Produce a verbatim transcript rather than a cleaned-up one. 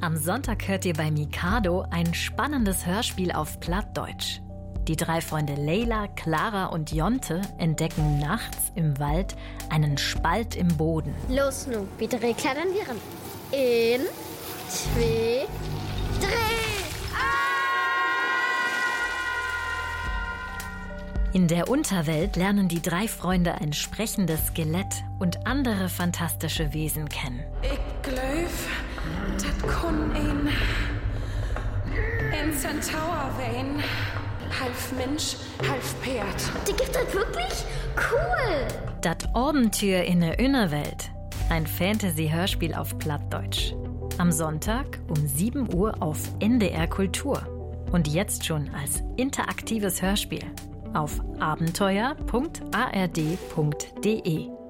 Am Sonntag hört ihr bei Mikado ein spannendes Hörspiel auf Plattdeutsch. Die drei Freunde Leila, Clara und Jonte entdecken nachts im Wald einen Spalt im Boden. Los nu, bitte klettern wir ran. In, zwei, drei. In der Unterwelt lernen die drei Freunde ein sprechendes Skelett und andere fantastische Wesen kennen. Ich glaub, das kann ein, ein Centaur sein. Halb Mensch, halb Pferd. Die gibt es wirklich? Cool! Dat Abenteuer in der Innerwelt. Ein Fantasy-Hörspiel auf Plattdeutsch. Am Sonntag um sieben Uhr auf N D R Kultur. Und jetzt schon als interaktives Hörspiel auf abenteuer punkt a r d punkt d e.